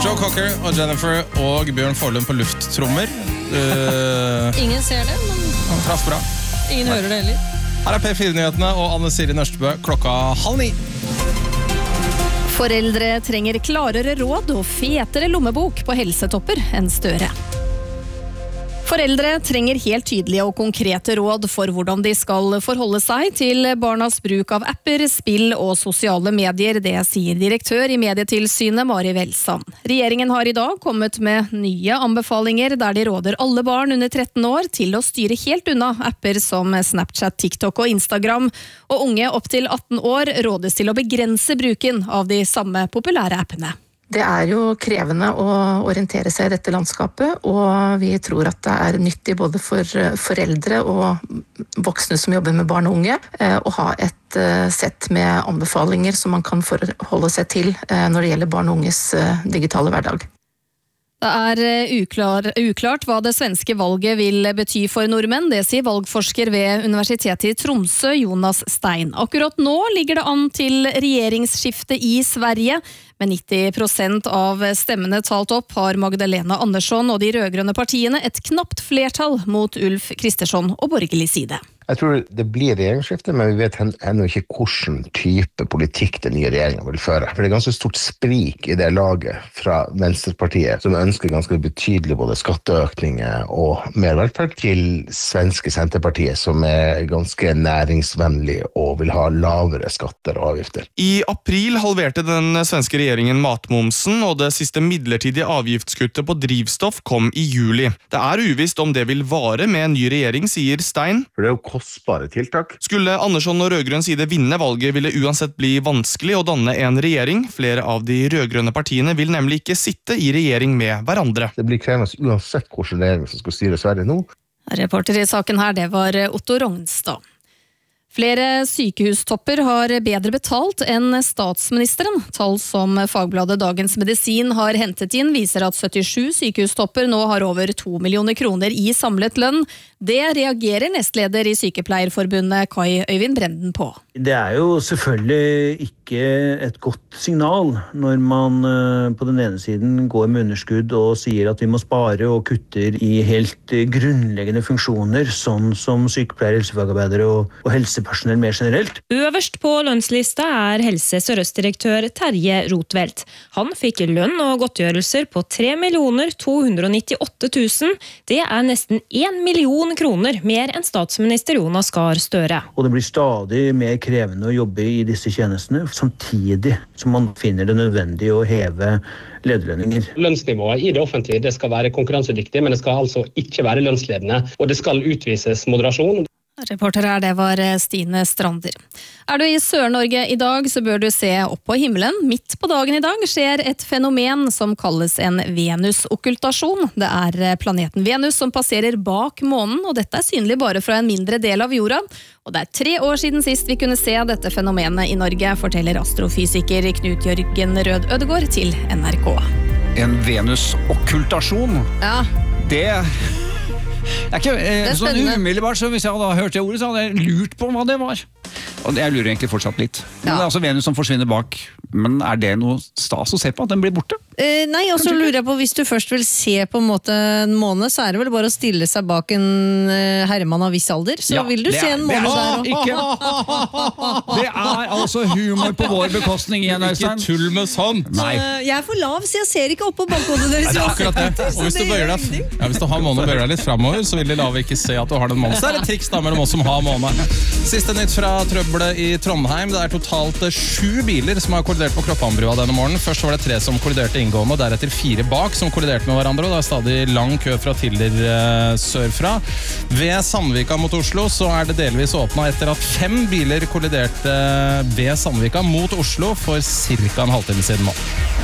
Joe Cocker og Jennifer og Bjørn Forlund på lufttrommer. Ingen ser det, men Traff bra. ingen hører det heller. Her P4-nyhetene og Anne Siri Nørstebø klokka 8:30. Foreldre trenger klarere råd og fetere lommebok på helsetopper enn Støre. Foreldre trenger helt tydelige og konkrete råd for hvordan de skal forholde seg til barnas bruk av apper, spill og sosiale medier, det sier direktør i Medietilsynet Mari Welsand. Regjeringen har i dag kommet med nye anbefalinger der de råder alle barn under 13 år til å styre helt unna apper som Snapchat, TikTok og Instagram, og unge opp til 18 år rådes til å begrense bruken av de samme populære appene. Det jo krevende å orientere seg i dette landskapet, og vi tror at det nyttig både for foreldre og voksne som jobber med barn og unge, å ha et sett med anbefalinger som man kan forholde seg til når det gjelder barn og unges digitale hverdag. Det uklart hva det svenske valget vil bety for nordmenn, det sier valgforsker ved Universitetet i Tromsø, Jonas Stein. Akkurat nå ligger det an til regjeringsskifte i Sverige, med 90% av stemmene talt opp har Magdalena Andersson og de rødgrønne partiene et knapt flertall mot Ulf Kristersson og borgerlig side. Jeg tror det blir regjeringsskifte, men vi vet ennå ikke hvilken type politikk den nye regjeringen vil føre. For det ganske stort sprik i det laget fra Venstrepartiet, som ønsker ganske betydelig både skatteøkninger og mer velferd, til svenske Senterpartiet, som ganske næringsvennlig og vil ha lavere skatter og avgifter. I april halverte den svenske regjeringen matmomsen, og det siste midlertidige avgiftskuttet på drivstoff kom i juli. Det uvisst om det vil vare med en ny regjering, sier Stein. For det jo kostbare tiltak. Skulle Andersson og rødgrønn side vinne valget, ville uansett bli vanskelig å danne en regjering. Flere av de rødgrønne partiene vil nemlig ikke sitte i regjering med hverandre. Det blir krevende uansett hvilken regjering som skal styre Sverige nå. Reporter i saken her, det var Otto Rognstad. Flere sykehustopper har bedre betalt enn statsministeren. Tall som fagbladet Dagens Medisin har hentet inn viser at 77 sykehustopper nå har over 2 millioner kroner i samlet lønn. Det reagerer nestleder i Sykepleierforbundet Kai Øyvind Brenden på. Det jo selvfølgelig ikke et godt signal når man på den ene siden går med underskudd og sier at vi må spare og kutter i helt grunnleggende funksjoner, sånn som sykepleiere, helsefagarbeidere og helsepersonell mer generelt. Øverst på lønnslista Helse Sør-Øst-direktør Terje Rotvelt. Han fikk lønn og godtgjørelser på 3 298 000. Det nesten 1 million kroner mer enn statsminister Jonas Gahr Støre. Og det blir stadig mer krevende å jobbe i disse tjenestene, samtidig som man finner det nødvendig å heve lederlønninger. Lønnsnivået i det offentlige det skal være konkurransedyktig, men det skal altså ikke være lønnsledende, og det skal utvises moderasjon. Reporter her, det var Stine Strander. Du i Sør-Norge i dag, så bør du se opp på himmelen. Midt på dagen i dag skjer et fenomen som kalles en Venus-okkultasjon. Det planeten Venus som passerer bak månen, og dette synlig bare fra en mindre del av jorda. Og det 3 år siden sist vi kunne se dette fenomenet i Norge, forteller astrofysiker Knut Jørgen Rød Ødegård til NRK. En Venus-okkultasjon? Ja. Det ikke sånn umiddelbart, så hvis jeg hadde hørt det ordet, så hadde jeg lurt på hva det var. Og jeg lurer egentlig fortsatt litt. Men det Venus som forsvinner bak. Men det noe stas å se på at den blir borte? Nei, og så lurer jeg på, hvis du først vil se på en måte en måne, så det vel bare å stille seg bak en herremann av viss alder, så vil du se en måne der. Det altså humor på vår bekostning igjen, Øystein. Ikke tull med sånt. Nei. Jeg for lav, så jeg ser ikke opp på bakhodet deres. Det akkurat det. Og hvis du bøyer deg, hvis du har måne og bøyer deg litt fremover, så vil de lave ikke se at du har den måne. Så det et triks da mellom oss som har måne. Siste nytt fra trøbbelet i Trondheim. Det totalt 7 biler som har kollidert på Kloppanbrua denne morgenen. Først var det 3 som kolliderte inngående, og deretter 4 bak som kolliderte med hverandre, og det stadig lang kø fra Tiller sørfra. Ved Sandvika mot Oslo så det delvis åpnet etter at 5 biler kolliderte ved Sandvika mot Oslo for cirka en halvtime siden nå.